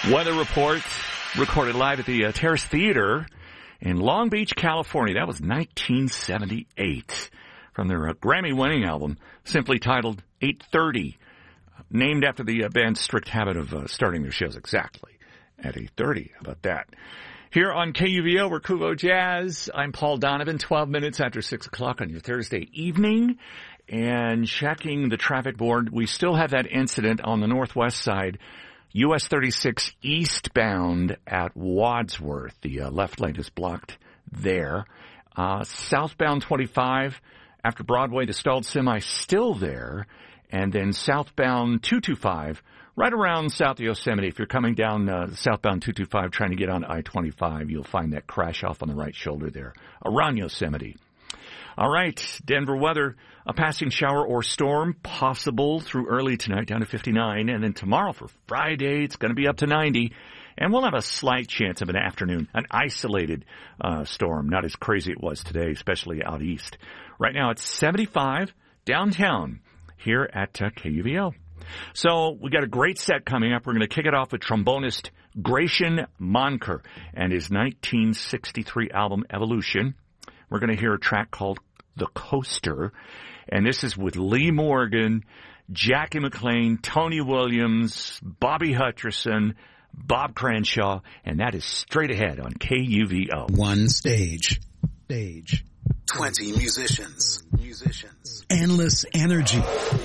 Weather report recorded live at the Terrace Theater in Long Beach, California. That was 1978 from their Grammy-winning album, simply titled 8:30, named after the band's strict habit of starting their shows exactly at 8:30. How about that? Here on KUVO, we're Kuvo Jazz. I'm Paul Donovan, 12 minutes after 6 o'clock on your Thursday evening. And checking the traffic board, we still have that incident on the northwest side, US 36 eastbound at Wadsworth. The left lane is blocked there. Southbound 25 after Broadway, the stalled semi still there. And then southbound 225 right around South Yosemite. If you're coming down southbound 225 trying to get on I-25, you'll find that crash off on the right shoulder there around Yosemite. All right, Denver weather, a passing shower or storm possible through early tonight down to 59. And then tomorrow for Friday, it's going to be up to 90. And we'll have a slight chance of an afternoon, an isolated storm. Not as crazy it was today, especially out east. Right now it's 75 downtown here at KUVO. So we got a great set coming up. We're going to kick it off with trombonist Gratian Monker and his 1963 album Evolution. We're going to hear a track called The Coaster, and this is with Lee Morgan, Jackie McLean, Tony Williams, Bobby Hutcherson, Bob Cranshaw, and that is straight ahead on KUVO. One stage. 20 musicians. Endless energy.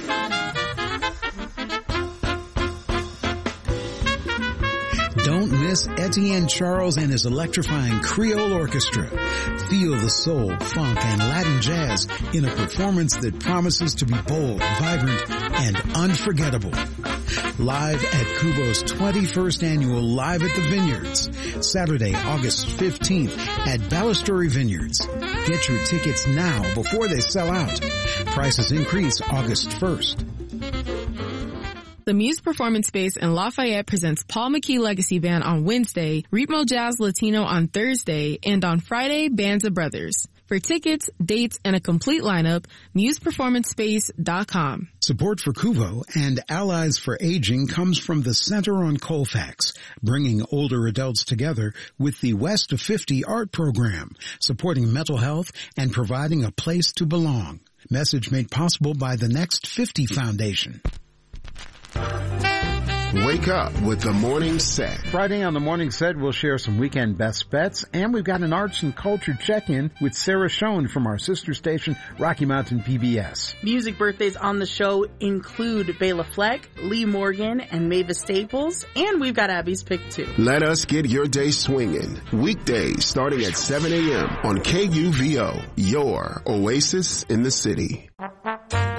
Don't miss Etienne Charles and his electrifying Creole Orchestra. Feel the soul, funk, and Latin jazz in a performance that promises to be bold, vibrant, and unforgettable. Live at Kubo's 21st annual Live at the Vineyards, Saturday, August 15th at Balustrade Vineyards. Get your tickets now before they sell out. Prices increase August 1st. The Muse Performance Space in Lafayette presents Paul McKee Legacy Band on Wednesday, Ritmo Jazz Latino on Thursday, and on Friday, Bands of Brothers. For tickets, dates, and a complete lineup, museperformancespace.com. Support for Kuvo and Allies for Aging comes from the Center on Colfax, bringing older adults together with the West of 50 art program, supporting mental health and providing a place to belong. Message made possible by the Next 50 Foundation. Wake up with the Morning Set. Friday on the Morning Set, we'll share some weekend best bets, and we've got an arts and culture check-in with Sarah Schoen from our sister station, Rocky Mountain PBS. Music birthdays on the show include Bela Fleck, Lee Morgan, and Mavis Staples, and we've got Abby's pick too. Let us get your day swinging. Weekdays starting at 7 a.m. on KUVO, your oasis in the city.